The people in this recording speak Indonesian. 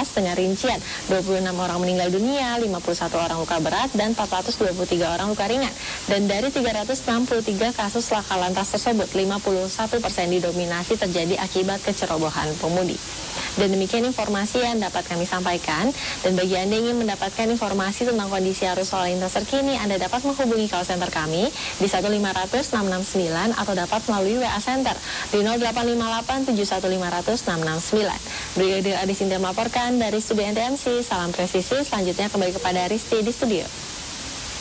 tewas dengan rincian 26 orang meninggal dunia, 51 orang luka berat, dan 423 orang luka ringan. Dan dari 363 kasus laka lantas tersebut, 51% didominasi terjadi akibat kecerobohan pemudik. Dan demikian informasi yang dapat kami sampaikan. Dan bagi Anda yang ingin mendapatkan informasi tentang kondisi arus lalu lintas terkini, Anda dapat menghubungi call center kami di 1500669 atau dapat melalui WA Center di 085871500669. Brigadir Adi Sintia melaporkan dari Studio NTMC. Salam presisi. Selanjutnya kembali kepada Risti di studio.